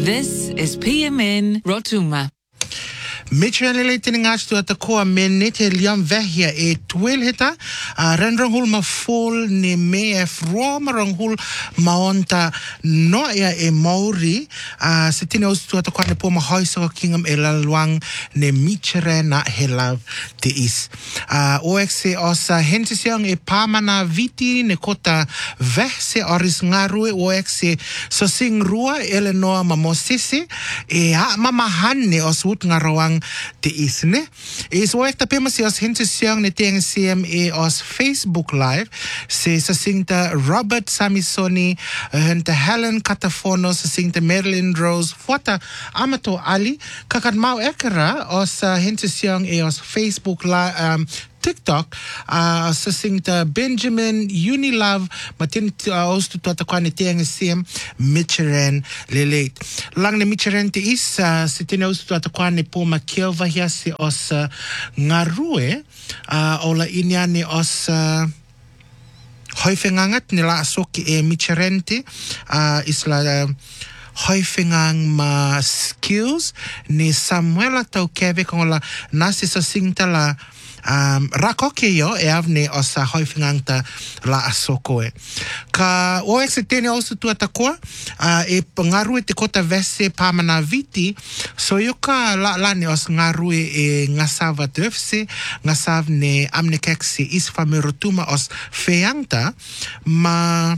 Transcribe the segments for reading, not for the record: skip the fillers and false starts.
This is PMN Rotuma. Mitchell tining us to the core minute Liam Vehia a twilhita, Rendrahul ma full ni me Romarangul Maonta Noia e Mauri, Sitinos to the Quane Poma Hoiso Kingdom Elalwang ne Michere na Helav te is. OXE osa Hentis young e Pamana Viti Nekota Vehse Oris Ngarue OXE so sing Rua Eleanor Mamosisi e Mama Hanne oswut ngarawang te isne is wo ek ta pema si os hintes young ne teng CMA os Facebook live se sa singta Robert Samisoni hente Helen Catafono sa singta Marilyn Rose fota Amato Ali kakat mau ekera os hintes young e os Facebook live TikTok sa singta Benjamin Unilove matin os tu ta kwa ne teng CM Micheren lelate lang ne Micheren te is sitine os tu ta kwa ne po makelva hia se os ngarue ola inyane os hoifengangat nila soki e Micherente isla hoifengang ma skills ni Samuela tau keve kong la nasi sa singta la rakoke yo e avne osa hoifengang ta la asokoe. Ka OX tene osu tu atakoa e ngarue te kota vese pamana viti so yoka la lane os ngarue e ngasava tefse ngasav ne amne keksi isfame rotuma os feangta ma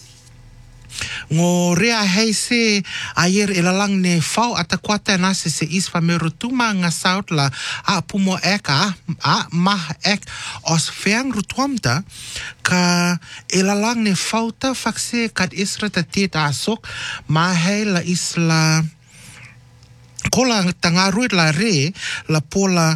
ngo rea heise ayer elalang ne fau atakwata nase se isfame rotuma ngasaut la a pumo eka a mah ek os feang rutuamta ka elalang ne fauta fakse kat isra tatita asok mahai la isla kola tangaruit la re la pola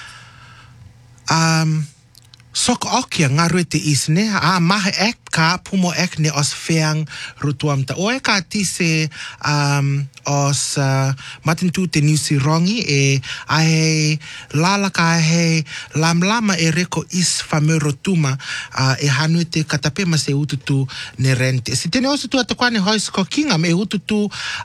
sok okia ngarue te isne a mah ek ka pumo ek ne os feang rutuamta o eka tise os matintu te niusi rongi e ahe lala ka ahe lamlama e reko is fame rotuma e hanue te katapema se ututu ne rente si tene osu tu atakwane hoisko kingam e ututu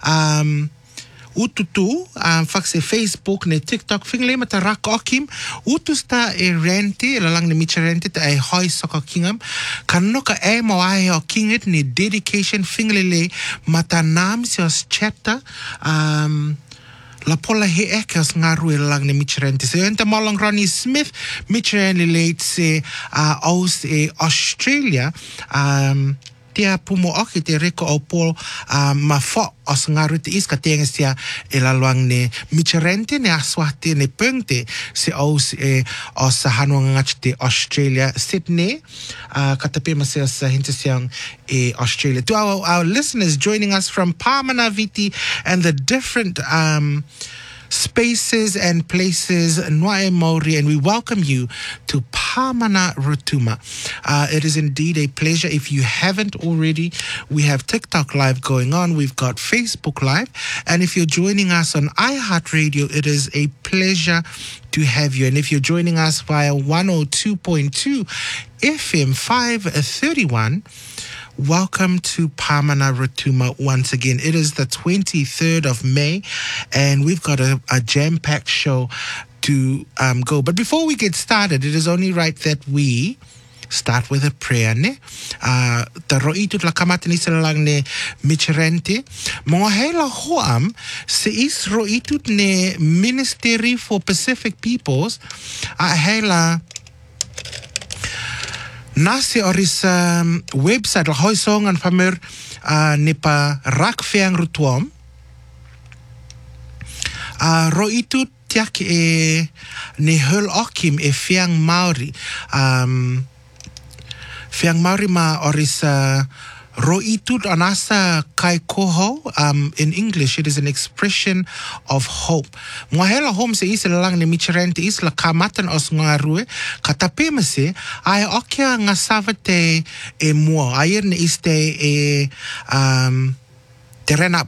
ututu fakse Facebook ne TikTok fingle mata rak okim utusta e rente lalang ne Micherente te e hoi soka kingam kanoka e mo ai o kingit ne dedication fingle mata nam se os chapter la pola he ekas ngarue lalang ne Micherente se enta molong Ronnie Smith Micherente late se aus e Australia tia pumo oki te reko au pol ma fo os ngaru te is ka tenga sia e la luang ne Micherente ne aswate ne pengte se aus e os hanwang ngach te Australia Sydney katape ma se hintesiang e Australia to our listeners joining us from Pamana Viti and the different spaces and places Noae Maori, and we welcome you to Pamana Rotuma. It is indeed a pleasure. If you haven't already, we have TikTok Live going on. We've got Facebook Live. And if you're joining us on iHeartRadio, it is a pleasure to have you. And if you're joining us via 102.2 FM 531, welcome to Pamana Rotuma once again. It is the 23rd of May, and we've got a jam-packed show to go. But before we get started, it is only right that we start with a prayer, ne? Ta roitut la kamatini sa lang ne Micherente. Mga hela hoam se is roitut ne Ministry for Pacific Peoples hela nasi oris website la hoisong an famer nipa rakfeang rutuam roitut tiak e ne hul okim e fiang Maori ma oris roitut anasa kai koho in English it is an expression of hope. Mwahela home se isa lang ne Micherente isla kamatan os ngarue katapema se ai okia ngasavate e mua ayer ne iste e terena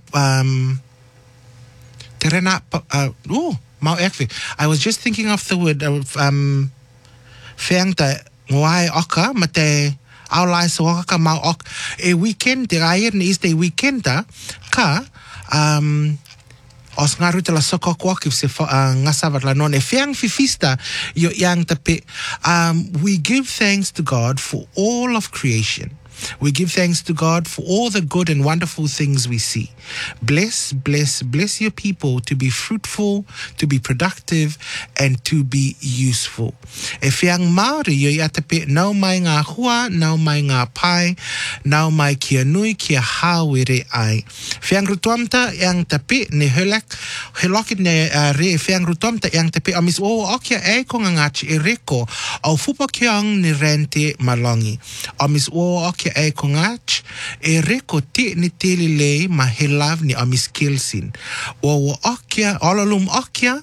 mau ekve. I was just thinking of the word feangta ngwai oka mate au lai so ka mau ok e weekend te ayer ni is the weekenda ka os ngaru te la soko kwak if se ngasavat la non e fiang fifista yo yang tape. We give thanks to God for all of creation. We give thanks to God for all the good and wonderful things we see. Bless your people to be fruitful, to be productive, and to be useful. E whiang Māori yo ia te pe nau mai ngā hua, nau mai ngā pai, nau mai kia nui kia hāwere ai. Whiang rutuamta yang te pe ne helokit ne re whiang rutuamta yang te pe amis o okia e ko ngachi e reko au fupa kiang ni rente malongi. Amis o okia e ko ngach e reko te ni tele lei ma he lav ni amis kilsin. O okia olalum okia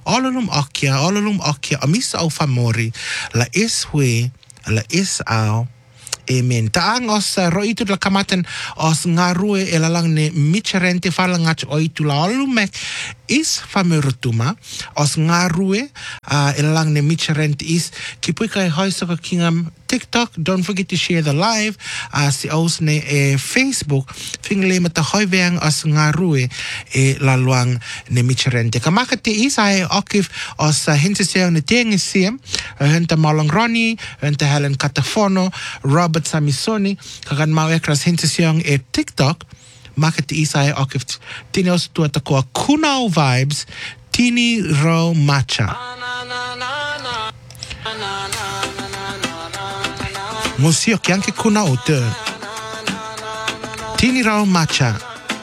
amis au famori la is we la is au. Amen. Taang os roitu la kamatan os ngarue e lalang ne micharente falangach oitu la olumek is famerutuma os ngarue e lalang ne micharente is kipuika e hoisoka kingam TikTok. Don't forget to share the live si aus ne Facebook fingle mata hoiveang os ngarue e laluang ne micharente kamaka te is ai okif os hinte seo ne tengi siem hente Malong Ronnie hente Helen Katafono Robert Samisoni kagan mau ekras hinte siang e TikTok makati isai okif tini os tuata koa kunau vibes tini rau macha musio kianke kunau te tini rau macha